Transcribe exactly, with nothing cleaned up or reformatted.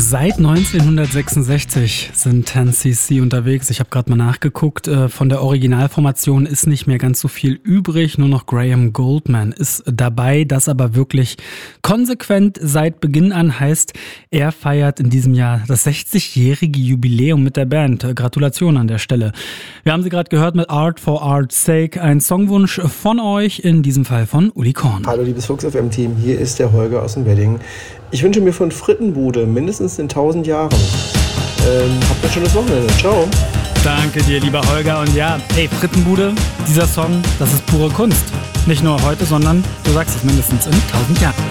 Seit neunzehnhundertsechsundsechzig sind zehn C C unterwegs. Ich habe gerade mal nachgeguckt. Von der Originalformation ist nicht mehr ganz so viel übrig. Nur noch Graham Gouldman ist dabei. Das aber wirklich konsequent seit Beginn an, heißt, er feiert in diesem Jahr das sechzigjährige Jubiläum mit der Band. Gratulation an der Stelle. Wir haben sie gerade gehört mit Art for Art's Sake. Ein Songwunsch von euch, in diesem Fall von Uli Korn. Hallo liebes Fuchs F M-Team, hier ist der Holger aus dem Wedding. Ich wünsche mir von Frittenbude mindestens in tausend Jahren. Ähm, habt ein schönes Wochenende. Ciao. Danke dir, lieber Holger. Und ja, hey, Frittenbude, dieser Song, das ist pure Kunst. Nicht nur heute, sondern, du sagst es, mindestens in tausend Jahren.